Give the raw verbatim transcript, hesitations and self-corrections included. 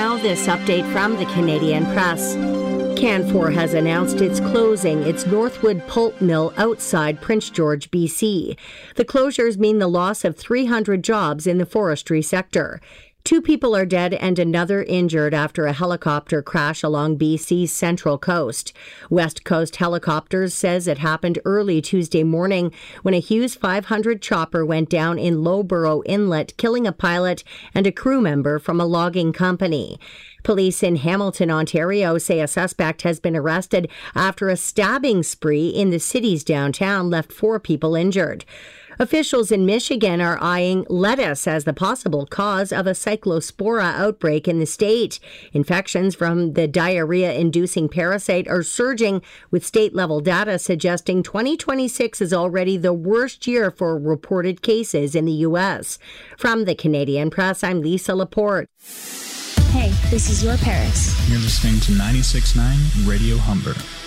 now, this update from the Canadian Press. Canfor has announced it's closing its Northwood pulp mill outside Prince George, B C. The closures mean the loss of three hundred jobs in the forestry sector. Two people are dead and another injured after a helicopter crash along B C's central coast. West Coast Helicopters says it happened early Tuesday morning when a Hughes five hundred chopper went down in Loughborough Inlet, killing a pilot and a crew member from a logging company. Police in Hamilton, Ontario say a suspect has been arrested after a stabbing spree in the city's downtown left four people injured. Officials in Michigan are eyeing lettuce as the possible cause of a cyclospora outbreak in the state. Infections from the diarrhea-inducing parasite are surging, with state-level data suggesting twenty twenty-six is already the worst year for reported cases in the U S. From the Canadian Press, I'm Lisa Laporte. Hey, this is Your Paris. You're listening to ninety-six point nine Radio Humber.